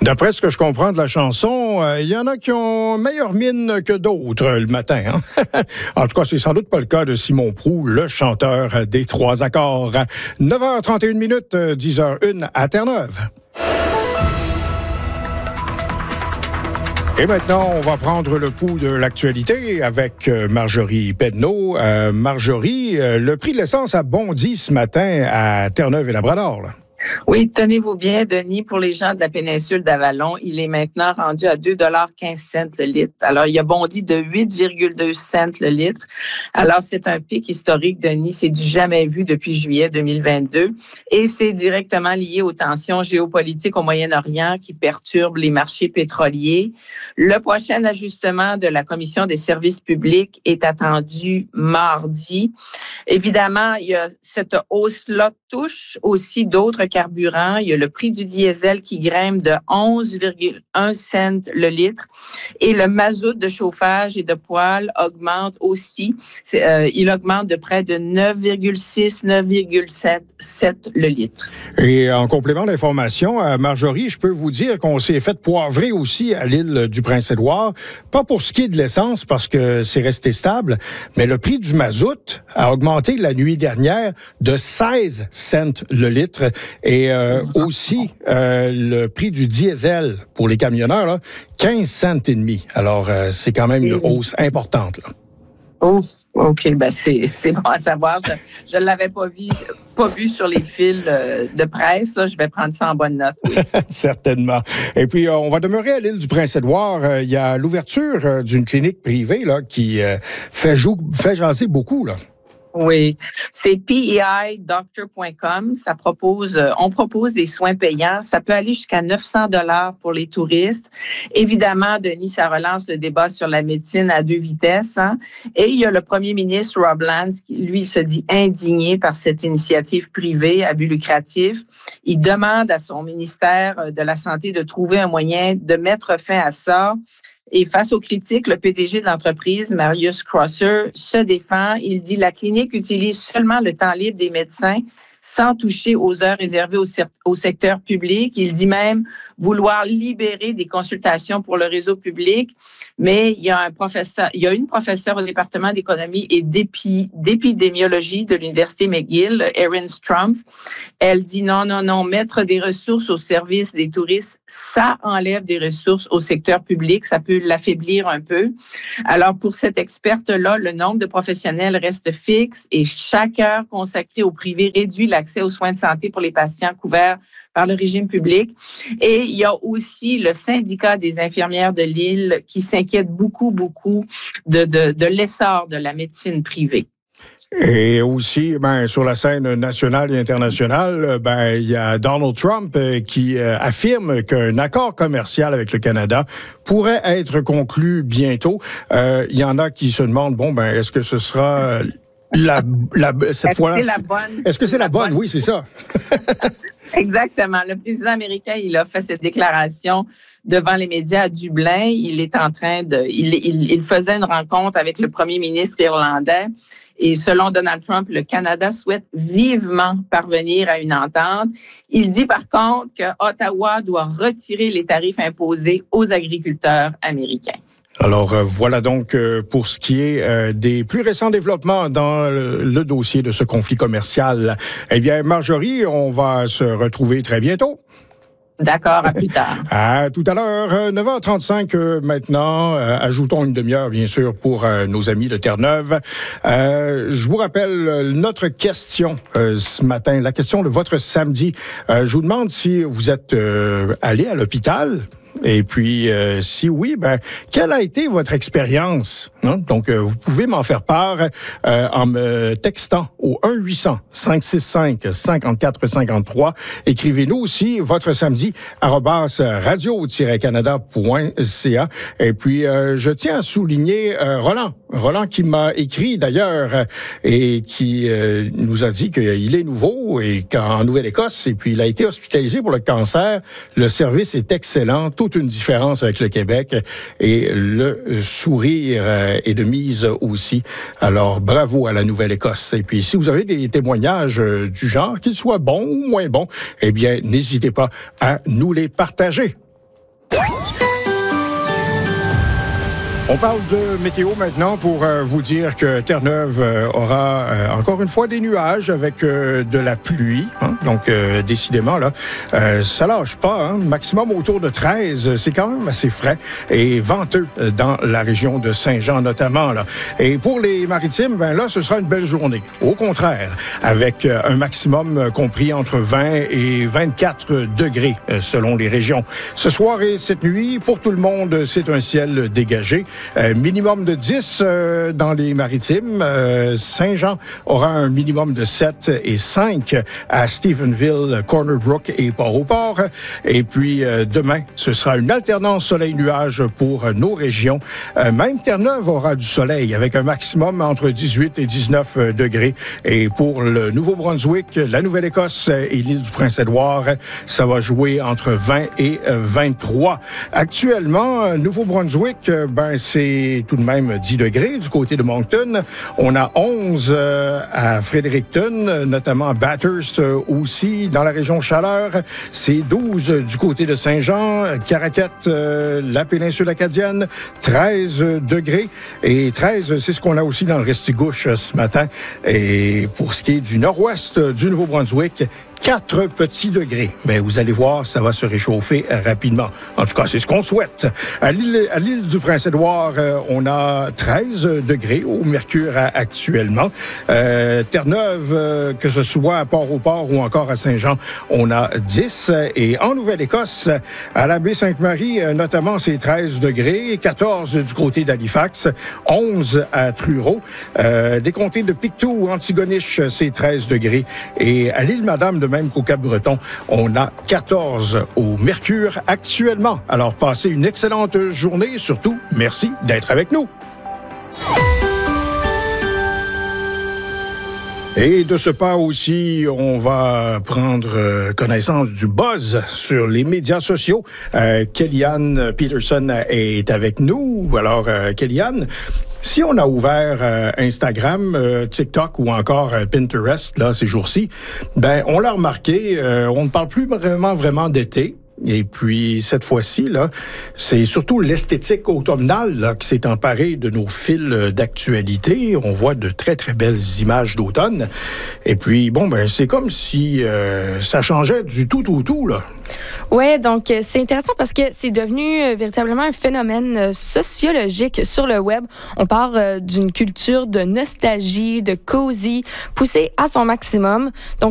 D'après ce que je comprends de la chanson, il y en a qui ont meilleure mine que d'autres le matin. Hein? En tout cas, c'est sans doute pas le cas de Simon Proulx, le chanteur des Trois Accords. 9h31 minutes, 10h01 à Terre-Neuve. Et maintenant, on va prendre le pouls de l'actualité avec Marjorie Pedneau. Marjorie, le prix de l'essence a bondi ce matin à Terre-Neuve et Labrador, là. Oui, tenez-vous bien, Denis, pour les gens de la péninsule d'Avalon, il est maintenant rendu à 2,15 $ le litre. Alors, il a bondi de 8,2 cents le litre. Alors, c'est un pic historique, Denis, c'est du jamais vu depuis juillet 2022. Et c'est directement lié aux tensions géopolitiques au Moyen-Orient qui perturbent les marchés pétroliers. Le prochain ajustement de la Commission des services publics est attendu mardi. Évidemment, il y a cette hausse-là touche aussi d'autres carburants. Il y a le prix du diesel qui grimpe de 11,1 cents le litre et le mazout de chauffage et de poêle augmente aussi. Il augmente de près de 9,6, 9,7 le litre. Et en complément d'information, Marjorie, je peux vous dire qu'on s'est fait poivrer aussi à l'île du Prince-Édouard. Pas pour ce qui est de l'essence parce que c'est resté stable, mais le prix du mazout a augmenté la nuit dernière de 16 cents le litre. Et aussi, le prix du diesel pour les camionneurs, là, 15 cents et demi. Alors, c'est quand même une hausse importante, là. Ouf, OK, ben c'est bon à savoir. Je ne l'avais pas vu sur les fils de presse. Là. Je vais prendre ça en bonne note. Oui. Certainement. Et puis, on va demeurer à l'île du Prince-Édouard. Il y a l'ouverture d'une clinique privée là, qui fait jaser beaucoup, là. Oui, c'est peidoctor.com. On propose des soins payants. Ça peut aller jusqu'à 900 $ pour les touristes. Évidemment, Denis, ça relance le débat sur la médecine à deux vitesses. Hein? Et il y a le premier ministre Rob Lance qui, lui, se dit indigné par cette initiative privée à but lucratif. Il demande à son ministère de la Santé de trouver un moyen de mettre fin à ça. Et face aux critiques, le PDG de l'entreprise, Marius Crosser, se défend. Il dit la clinique utilise seulement le temps libre des médecins sans toucher aux heures réservées au secteur public. Il dit même vouloir libérer des consultations pour le réseau public. Mais il y a une professeure au département d'économie et d'épidémiologie de l'Université McGill, Erin Strumpf. Elle dit non, mettre des ressources au service des touristes, ça enlève des ressources au secteur public, ça peut l'affaiblir un peu. Alors, pour cette experte-là, le nombre de professionnels reste fixe et chaque heure consacrée au privé réduit l'accès aux soins de santé pour les patients couverts par le régime public. Et il y a aussi le syndicat des infirmières de l'île qui s'inquiète beaucoup de l'essor de la médecine privée. Et aussi, sur la scène nationale et internationale, il y a Donald Trump qui affirme qu'un accord commercial avec le Canada pourrait être conclu bientôt. Il y en a qui se demandent, est-ce que ce sera cette fois-là? Est-ce que c'est la bonne? Oui, c'est ça. Exactement. Le président américain, il a fait cette déclaration devant les médias à Dublin. Il est en train il faisait une rencontre avec le premier ministre irlandais. Et selon Donald Trump, le Canada souhaite vivement parvenir à une entente. Il dit par contre que Ottawa doit retirer les tarifs imposés aux agriculteurs américains. Alors, voilà donc pour ce qui est des plus récents développements dans le dossier de ce conflit commercial. Eh bien, Marjorie, on va se retrouver très bientôt. D'accord, à plus tard. À tout à l'heure, 9h35 maintenant. Ajoutons une demi-heure, bien sûr, pour nos amis de Terre-Neuve. Je vous rappelle notre question ce matin, la question de votre samedi. Je vous demande si vous êtes allé à l'hôpital. Et puis, si oui, quelle a été votre expérience? Hein? Donc, vous pouvez m'en faire part en me textant au 1-800-565-5453. Écrivez-nous aussi votre samedi @radio-canada.ca. Et puis, je tiens à souligner Roland qui m'a écrit d'ailleurs et qui nous a dit qu'il est nouveau et qu'en Nouvelle-Écosse, et puis il a été hospitalisé pour le cancer. Le service est excellent. Toute une différence avec le Québec et le sourire est de mise aussi. Alors, bravo à la Nouvelle-Écosse. Et puis, si vous avez des témoignages du genre, qu'ils soient bons ou moins bons, eh bien, n'hésitez pas à nous les partager. On parle de météo maintenant pour vous dire que Terre-Neuve aura encore une fois des nuages avec de la pluie. Hein? Donc, décidément, là, ça lâche pas. Hein? Maximum autour de 13. C'est quand même assez frais et venteux dans la région de Saint-Jean notamment. Là. Et pour les maritimes, ben là, ce sera une belle journée. Au contraire, avec un maximum compris entre 20 et 24 degrés selon les régions. Ce soir et cette nuit, pour tout le monde, c'est un ciel dégagé. Minimum de 10 dans les maritimes. Saint-Jean aura un minimum de 7 et 5 à Stephenville, Corner Brook et Port-au-Port. Et puis demain, ce sera une alternance soleil-nuage pour nos régions. Même Terre-Neuve aura du soleil avec un maximum entre 18 et 19 degrés. Et pour le Nouveau-Brunswick, la Nouvelle-Écosse et l'île du Prince-Édouard, ça va jouer entre 20 et 23. Actuellement, Nouveau-Brunswick, c'est tout de même 10 degrés du côté de Moncton. On a 11 à Fredericton, notamment à Bathurst aussi. Dans la région Chaleur, c'est 12 du côté de Saint-Jean, Caraquette, la péninsule acadienne, 13 degrés. Et 13, c'est ce qu'on a aussi dans le Restigouche ce matin. Et pour ce qui est du nord-ouest du Nouveau-Brunswick, 4 petits degrés. Mais vous allez voir, ça va se réchauffer rapidement. En tout cas, c'est ce qu'on souhaite. À l'île du Prince-Édouard, on a 13 degrés au mercure actuellement. Terre-Neuve, que ce soit à Port-au-Port ou encore à Saint-Jean, on a 10. Et en Nouvelle-Écosse, à la baie Sainte-Marie, notamment, c'est 13 degrés. 14 du côté d'Halifax, 11 à Truro. Des comtés de Pictou, Antigonish, c'est 13 degrés. Et à l'île Madame, de même qu'au Cap-Breton, on a 14 au mercure actuellement. Alors, passez une excellente journée. Surtout, merci d'être avec nous. Et de ce pas aussi, on va prendre connaissance du buzz sur les médias sociaux. Kellyanne Peterson est avec nous. Alors, Kellyanne, si on a ouvert Instagram, TikTok ou encore Pinterest là ces jours-ci, ben on l'a remarqué, on ne parle plus vraiment d'été. Et puis, cette fois-ci, là, c'est surtout l'esthétique automnale là, qui s'est emparée de nos fils d'actualité. On voit de très, très belles images d'automne. Et puis, bon, ben c'est comme si ça changeait du tout, là. Oui, donc c'est intéressant parce que c'est devenu véritablement un phénomène sociologique sur le web. On parle d'une culture de nostalgie, de cosy, poussée à son maximum. Donc,